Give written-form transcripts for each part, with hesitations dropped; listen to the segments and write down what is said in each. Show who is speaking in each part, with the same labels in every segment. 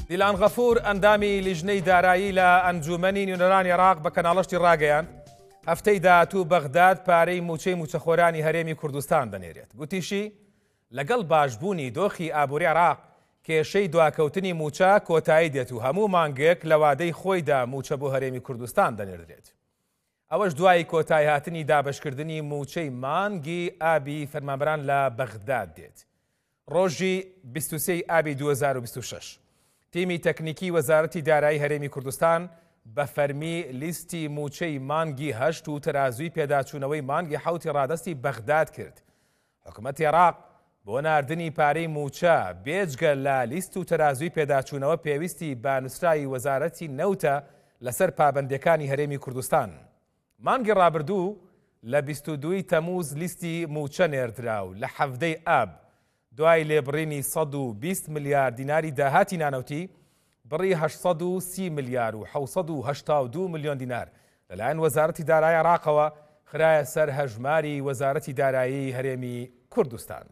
Speaker 1: دیلان غەفور ئەندامی لیژنەی دارایی لە ئەنجومەنی نوێنەرانی عێراق بە کەناڵەشتی ڕاگەیان هەفتەی داهاتوو بەغداد پارەی موچەی موچەخۆرانی هەرێمی کوردستان دەنێرێت. گوتیشی لەگەڵ باشبوونی دۆخی ئابووری عێراق کێشەی دواکەوتنی موچە کۆتایی دێت و هەموو مانگێک لە وادەی خۆیدا موچە بۆ هەرێمی کوردستان دەنێردرێت. ئەوەش دوای کۆتایی هاتنی دابەشکردنی موچەی مانگی ئابی فەرمانبەران لە بەغداد دێت. ڕۆژی 23 ئابی 2026 تیمی تەکنیکی وەزارەتی دارایی هەرێمی کوردستان بە فەرمی لیستی موچەی مانگی هەشت و تەرازووی پێداچوونەوەی مانگی حوتی ڕادستی بەغداد کرد. حکوومەتی عێراق بۆ ناردنی پارەی موچە بێجگە لە لیست و تەرازووی پێداچوونەوە پێویستی بە نووسراوی وەزارەتی نەوتە لەسەر پابەندەکانی هەرێمی کوردستان. مانگی ڕابردوو لە 22 تەمووز لیستی موچە نێردرا و لە 17 ئاب دوای لێبڕینی 120 ملیار دیناری داهاتی نانەوتی بڕی 830 ملیار و 782 ملیۆن دینار لەلایەن وەزارەتی دارایی عێراقەوە خرایە سەر هەژماری وەزارەتی دارایی هەرێمی کوردستان.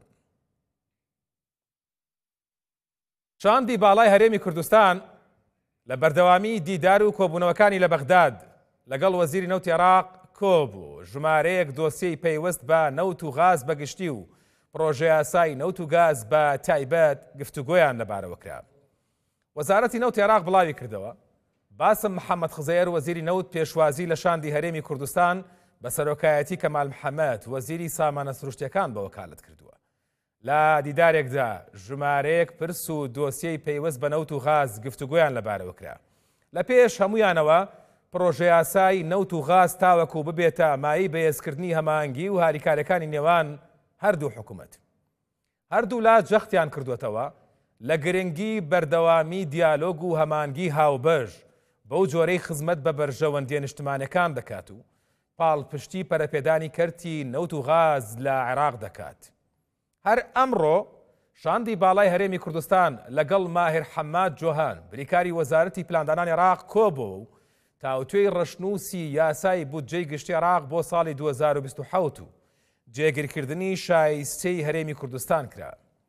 Speaker 1: شاندی باڵای هەرێمی کوردستان لە بەردەوامی دیدار و کۆبوونەوەکانی لە بەغداد لەگەڵ وەزیری نەوتی عێراق کۆبوو ژمارەیەک دۆسیەی پەیوەست بە نەوت و غاز بەگشتی و پرۆژە یاسای نەوت و گاز بە تایبەت گفتوگۆیان لەبارەوە کرا. وەزارەتی نەوتی عێراق بڵاوی کردەوە باسم محەممەد خزەیەر وەزیری نەوت پێشوازی لە شاندی هەرێمی کوردستان بە سەرۆکایەتی کەمال محەممەد وەزیری سامانە سروشتیەکان بە وەکالەت کردووە. لە دیدارێکدا ژمارەیەک پرس و دۆسیەی پەیوەست بە نەوت و غاز گفتوگۆیان لەبارەوە کرا. لە پێش هەمویانەوە پرۆژە یاسای نەوت و غاز تاوەکو ببێتە مایی بەهێزکردنی هەماهەنگی و هاریکاریەکانی نێوان هەردوو حکوومەت. هەردوو لا جەختیان کردوێتەوە لە گرنگی بەردەوامی دیالۆگ و هەمانگی هاوبەش بەو جۆرەی خزمەت بە بەرژەوەندیە نیشتمانەکان دەکات و پاڵپشتی پەرەپێدانی کەرتی نەوت و غاز لە عێراق دەکات. هەر ئەمڕۆ شاندی باڵای هەرێمی کوردستان لەگەڵ ماهر حەماد جۆهان بریکاری وەزارەتی پلاندانانی عێراق کۆبوو و تاوتوێی ڕەشنووسی یاسای بودجەی گشتی عێراق بۆ ساڵی 2027 و جێگیرکردنی شایستەی هەرێمی کوردستان کرا.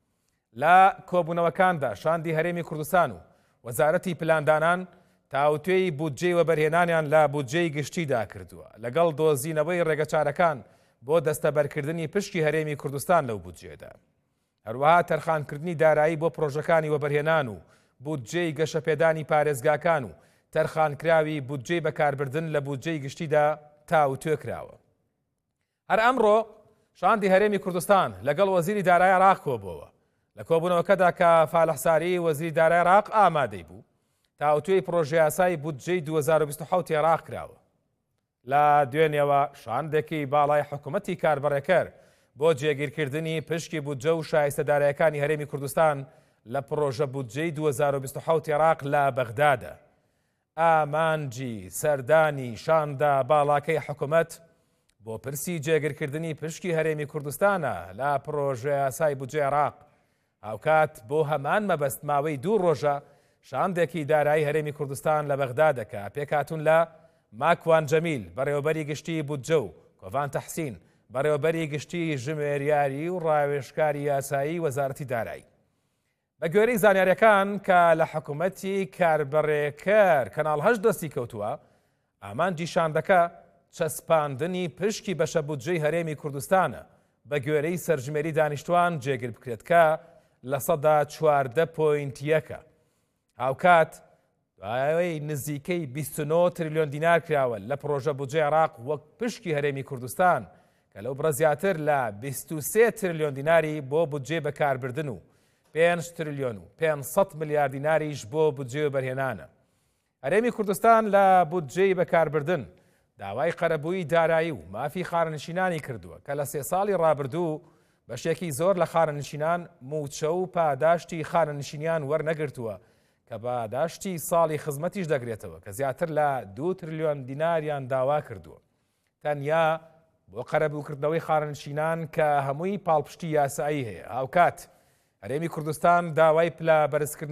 Speaker 1: لە کۆبوونەوەکاندا شاندی هەرێمی کوردستان و وەزارەتی پلاندانان تاوتوێی بودجەی وەبەرهێنانیان لە بودجەی گشتیدا کردووە لەگەڵ دۆزینەوەی ڕێگەچارەکان بۆ دەستەبەرکردنی پشتی هەرێمی کوردستان لەو بودجێدا. هەروەها تەرخانکردنی دارایی بۆ پرۆژەکانی وەبەرهێنان و بودجەی گەشەپێدانی پارێزگاکان و تەرخانکراوی بودجەی بەکاربردن لە بودجەی گشتیدا تاوتوێ کراوە. هەر ئەمڕۆ شاندی هەرێمی کوردستان لەگەڵ وەزیری دارایی عێراق کۆبووەوە. لە کۆبوونەوەکەدا کە فالەحساری وەزیری دارایی عێراق ئامادەی بوو تاوتوێی پرۆژە یاسای بودجەی 2027 عێراق کراوە. لە دوێنێەوە شاندێکی باڵای حکوومەتی کاربڕێکەر بۆ جێگیرکردنی پشکی بودجە و شایستەدارایەکانی هەرێمی کوردستان لە پرۆژە بودجەی 2027 عێراق لە بەغدادە. ئامانجی سەردانی شاندا باڵاکەی حکوومەت بۆ پرسی جێگیرکردنی پشکی هەرێمی کوردستانە لە پرۆژە یاسای بودجەی عێراق. هاوکات بۆ هەمان مەبەست ماوەی 2 ڕۆژە شاندێکی دارایی هەرێمی کوردستان لە بەغدادەکە پێکاتون لە ماکوان جەمیل بەڕێوەبەری گشتی بودجە و کۆڤان تەحسین بەڕێوەبەری گشتی ژمێریاری و ڕاوێژکاری یاسایی وەزارەتی دارایی. بە گوێرەی زانیاریەکان کە لە حکوومەتی کاربڕێکەر کەناڵ 8 دەستی کەوتووە ئامانجی شاندەکە چەسپاندنی پشکی بەشە بودجەی هەرێمی کوردستانە بە گوێرەی سەرژمێری دانیشتوان جێگر بکرێت کە لە 14.1 هاوکات دوای نزیکەی 29 تریلیۆن دینار کراوە لە پرۆژە بودجەی عێراق وەک پشکی هەرێمی کوردستان کە لەو بڕە زیاتر لە 23 تریلیۆن دیناری بۆ بودجێ بەکاربردن و 5 تریلیۆن و 500 ملیار دیناریش بۆ بودجێ بەرهێنانە. هەرێمی کوردستان لە بودجەی بەکاربردن داوای قەرەبووی دارایی و مافی خارنشینانی کردووە کە لە 3 ساڵی ڕابردوو بەشێکی زۆر لە خارنشینان موچە و پاداشتی خارنشینیان وەرنەگرتووە کە پاداشتی ساڵی خزمەتیش دەگرێتەوە کە زیاتر لە 2 تریلیۆن دیناریان داوا کردووە. تەنیا بۆ قەرەبووکردنەوەی خارنشینان کە هەمووی پاڵپشتی یاسایی هەیە. هاوکات هەرێمی کوردستان داوای پلە بەرزکردن